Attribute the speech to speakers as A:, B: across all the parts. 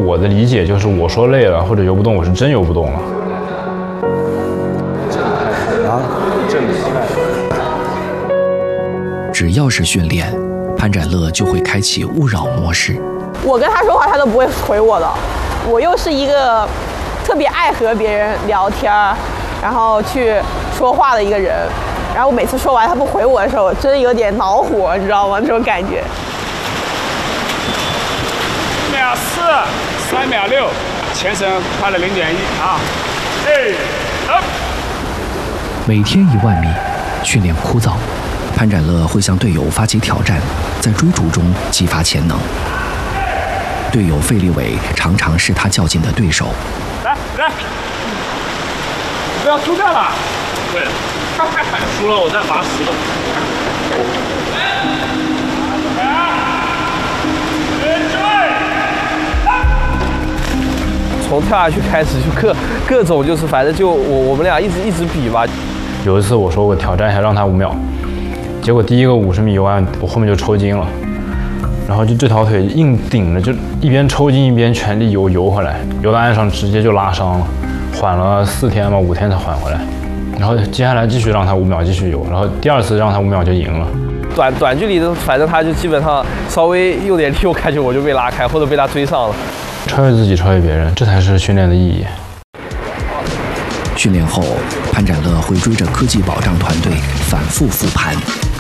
A: 我的理解就是我说累了或者游不动，我是真游不动了。
B: 只要是训练，潘展乐就会开启勿扰模式。
C: 我跟他说话，他都不会回我的。我又是一个特别爱和别人聊天，然后去说话的一个人。然后我每次说完他不回我的时候，真的有点恼火，你知道吗？这种感觉。
D: 秒4，3秒6，前绳快了0.1啊！
B: 每天1万米，训练枯燥，潘展乐会向队友发起挑战，在追逐中激发潜能。队友费立伟常常是他较劲的对手。
D: 来，不要输掉了。对，输了我再罚10个。
E: 从跳下去开始就各种就是反正就我们俩一直比吧。
A: 有一次我说我挑战一下让他5秒，结果第一个50米游完，我后面就抽筋了，然后就这条腿硬顶着，就一边抽筋一边全力游回来，游到岸上直接就拉伤了，缓了4天吧，5天才缓回来。然后接下来继续让他5秒继续游，然后第2次让他5秒就赢了。
E: 短距离的，反正他就基本上稍微有点力，我感觉我就被拉开或者被他追上了。
A: 超越自己，超越别人，这才是训练的意义。
B: 训练后，潘展乐会追着科技保障团队反复复盘。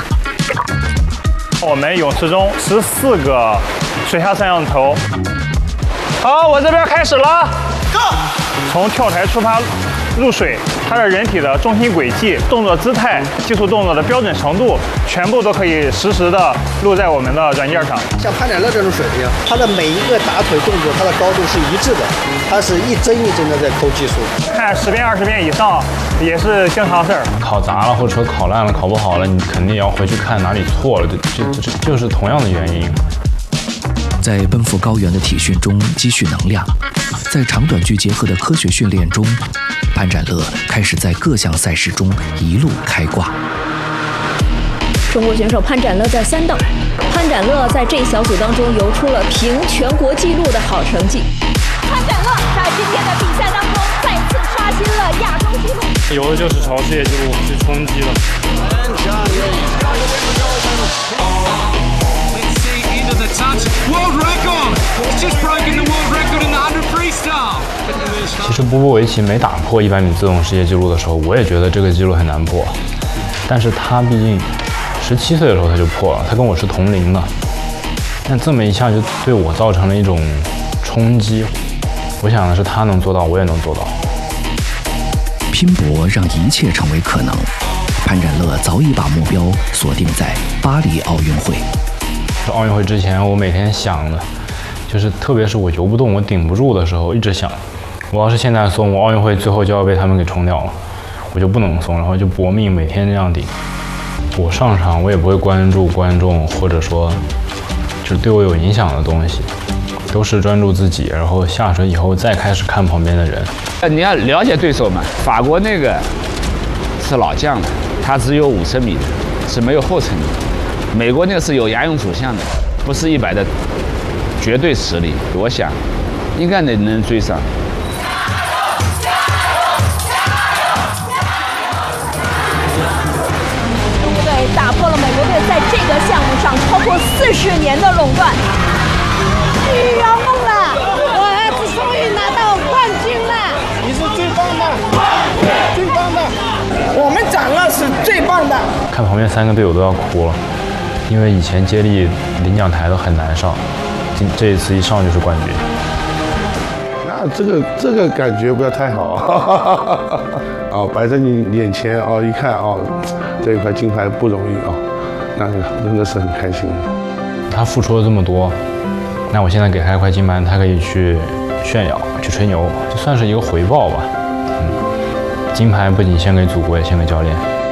D: 我们泳池中14个水下摄像头。好，我这边开始了。从跳台出发入水，它的人体的重心轨迹、动作姿态、技术动作的标准程度，全部都可以实时的录在我们的软件上。
F: 像潘展乐这种水平，他的每一个打腿动作，他的高度是一致的，他是一帧一帧的在抠技术。
D: 看10遍、20遍以上也是经常事儿。
A: 考砸了或者说考烂了、考不好了，你肯定要回去看哪里错了，这就是同样的原因。
B: 在奔赴高原的体训中积蓄能量，在长短距结合的科学训练中，潘展乐开始在各项赛事中一路开挂。
G: 中国选手潘展乐在3等，潘展乐在这一小组当中游出了平全国纪录的好成绩。
C: 潘展乐在今天的比赛当中再次刷新了亚洲纪录，
D: 游的就是朝世界纪录去冲击了。
A: 其实波波维奇没打破100米自由泳世界纪录的时候，我也觉得这个纪录很难破。但是他毕竟17岁的时候他就破了，他跟我是同龄的。但这么一下就对我造成了一种冲击。我想的是他能做到，我也能做到。
B: 拼搏让一切成为可能。潘展乐早已把目标锁定在巴黎奥运会。
A: 奥运会之前，我每天想的，就是特别是我游不动、我顶不住的时候，一直想，我要是现在松，我奥运会最后就要被他们给冲掉了，我就不能松，然后就搏命每天这样顶。我上场我也不会关注观众，或者说就是对我有影响的东西，都是专注自己，然后下水以后再开始看旁边的人。
H: 你要了解对手嘛，法国那个是老将的，他只有50米的，是没有后程的。美国那个是有仰泳主项的，不是100的绝对实力，我想应该能追上。
C: 中国队打破了美国队在这个项目上超过40年的垄断。
I: 你圆梦了，我儿子终于拿到冠军了！
F: 你是最棒的，最棒的，我们展乐是最棒的。
A: 看旁边3个队友都要哭了。因为以前接力领奖台都很难上，这一次一上就是冠军。
J: 那这个感觉不要太好，哦，摆在你眼前哦，一看哦，这一块金牌不容易哦，那真的是很开心。
A: 他付出了这么多，那我现在给他一块金牌，他可以去炫耀、去吹牛，就算是一个回报吧。金牌不仅献给祖国，也献给教练。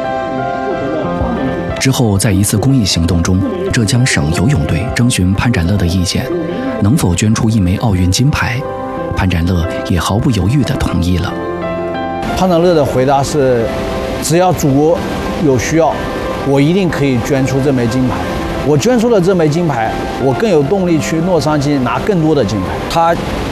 B: 之后，在一次公益行动中，浙江省游泳队征询潘展乐的意见，能否捐出1枚奥运金牌，潘展乐也毫不犹豫地同意了。
F: 潘展乐的回答是：只要祖国有需要，我一定可以捐出这枚金牌。我捐出了这枚金牌，我更有动力去洛杉矶拿更多的金牌。他